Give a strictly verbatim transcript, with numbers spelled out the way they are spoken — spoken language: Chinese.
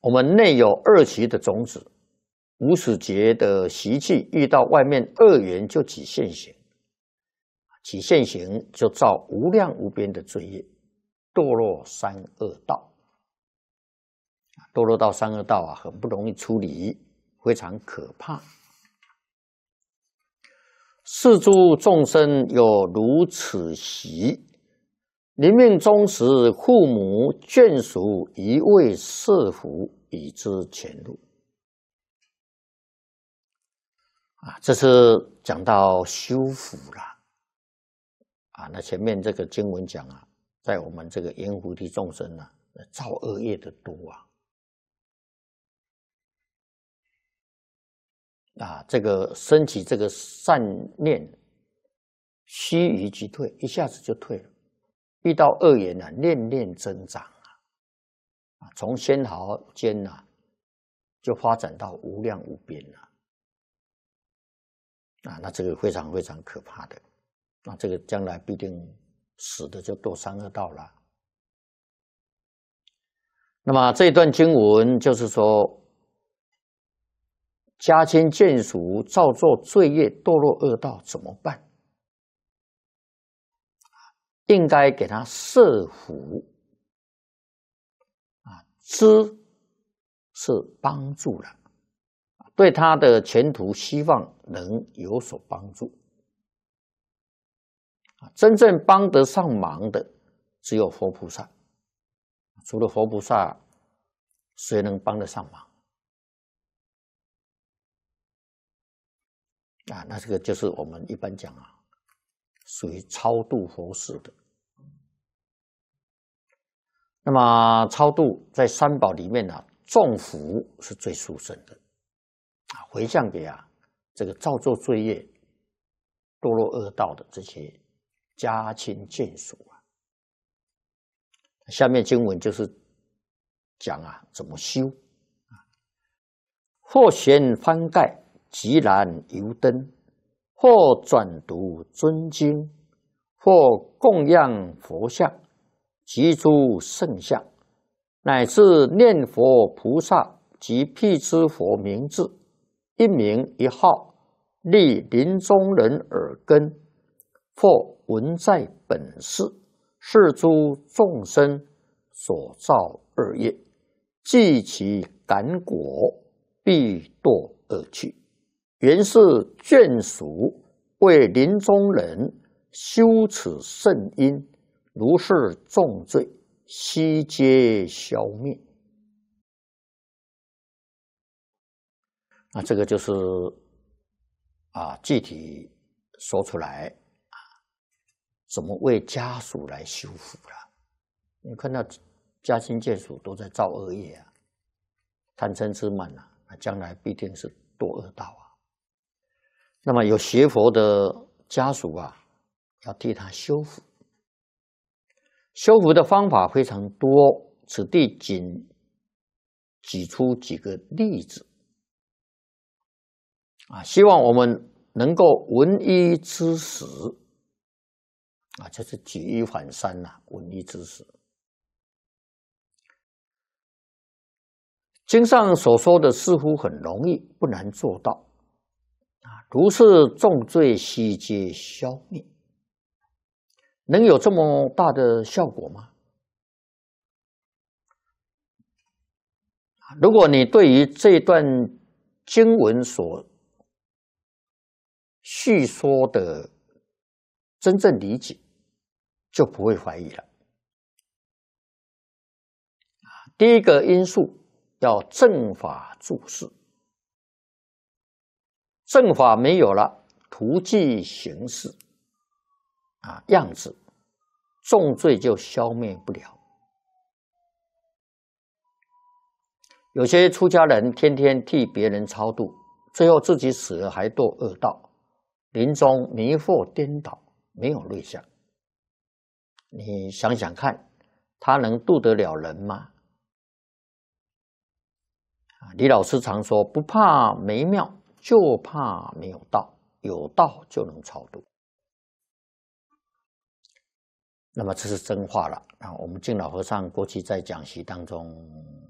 我们内有恶习的种子，无始劫的习气，遇到外面恶缘就起现行，起现行就造无量无边的罪业，堕落三恶道。堕落到三恶道啊，很不容易处理，非常可怕。是诸众生有如此习，临命终时，父母眷属一味设伏，以知前路。啊，这是讲到修福了。啊，那前面这个经文讲啊，在我们这个阎浮提众生啊，造恶业的多啊。啊，这个升起这个善念，须臾即退，一下子就退了。遇到恶缘啊，念念增长啊，从纤毫间啊，就发展到无量无边了。啊，那这个非常非常可怕的。那这个将来必定死的就堕三恶道了。那么这一段经文就是说，家亲眷属造作罪业，堕落恶道怎么办？应该给他设伏啊，知是帮助了，对他的前途希望能有所帮助。真正帮得上忙的只有佛菩萨，除了佛菩萨，谁能帮得上忙？啊，那这个就是我们一般讲啊，属于超度佛事的。那么超度在三宝里面啊，众福是最殊胜的啊，回向给啊这个造作罪业、堕落恶道的这些家亲眷属啊。下面经文就是讲啊怎么修啊，或悬幡盖，即燃油灯，或转读尊经，或供养佛像及诸圣像，乃至念佛菩萨及辟支佛名字，一名一号，立临终人耳根，或闻在本世，是诸众生所造恶业，既其感果，必堕恶趣。原是眷属为临终人修此圣因，如是重罪，悉皆消灭。那这个就是啊，具体说出来啊，怎么为家属来修福了？你看到家亲眷属都在造恶业啊，贪嗔痴慢啊，将来必定是堕恶道啊。那么有学佛的家属啊，要替他修福。修福的方法非常多，此地仅举出几个例子啊，希望我们能够闻一知十啊，就是举一反三呐、啊，闻一知十。经上所说的似乎很容易，不难做到啊，如是重罪悉皆消灭。能有这么大的效果吗？如果你对于这段经文所叙说的真正理解，就不会怀疑了。第一个因素要正法注释，正法没有了，图具形式啊样子，重罪就消灭不了。有些出家人天天替别人超度，最后自己死了还堕恶道，临终迷惑颠倒，没有瑞相。你想想看，他能度得了人吗？李老师常说，不怕没庙，就怕没有道，有道就能超度。那么这是真话了啊！我们净老和尚过去在讲习当中